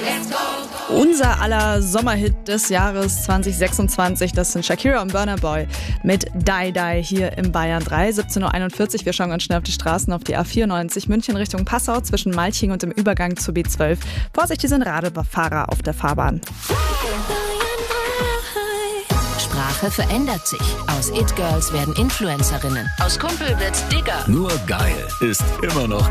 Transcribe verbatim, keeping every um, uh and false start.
Unser aller Sommerhit des Jahres zwanzig sechsundzwanzig, das sind Shakira und Burna Boy mit Die Die hier im Bayern drei. siebzehn Uhr einundvierzig, wir schauen ganz schnell auf die Straßen, auf die A vierundneunzig München Richtung Passau zwischen Malching und dem Übergang zur B zwölf. Vorsicht, hier sind Radfahrer auf der Fahrbahn. Sprache verändert sich. Aus It-Girls werden Influencerinnen. Aus Kumpel wird Digger. Nur geil ist immer noch